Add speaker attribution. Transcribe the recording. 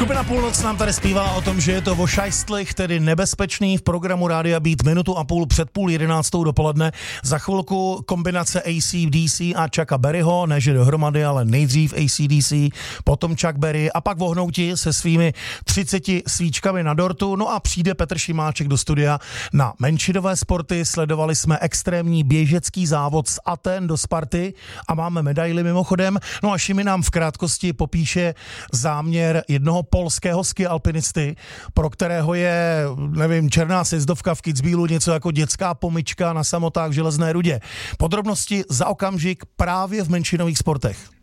Speaker 1: Skupina Půlnoc nám tady zpívá o tom, že je to vošajstlých, tedy nebezpečný v programu Rádia Beat minutu a půl před 10:30 dopoledne. Za chvilku kombinace AC/DC a Chucka Berryho, ne že dohromady, ale nejdřív AC/DC, potom Chuck Berry a pak vohnouti se svými 30 svíčkami na dortu. No a přijde Petr Šimáček do studia na menšinové sporty. Sledovali jsme extrémní běžecký závod z Aten do Sparty a máme medaily mimochodem. No a Šimi nám v krátkosti popíše záměr jednoho polského skialpinisty, pro kterého je, nevím, černá sjezdovka v Kitzbühelu něco jako dětská pomyčka na samotách v Železné Rudě. Podrobnosti za okamžik právě v menšinových sportech.